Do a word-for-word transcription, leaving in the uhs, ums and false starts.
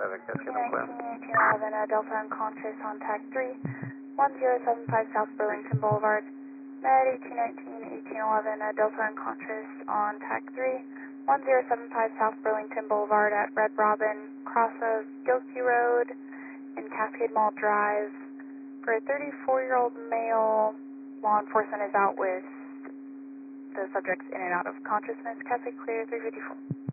eleven, Cascade eighteen Unclear. nineteen, eighteen eleven, uh, Delta unconscious on tag three, one zero seven five South Burlington Boulevard. Med eighteen nineteen, eighteen eleven, uh, Delta unconscious on tag three, one zero seven five South Burlington Boulevard at Red Robin, cross of Gilkey Road and Cascade Mall Drive. For a thirty-four-year-old male, law enforcement is out with the subjects in and out of consciousness. Cascade clear, three fifty-four.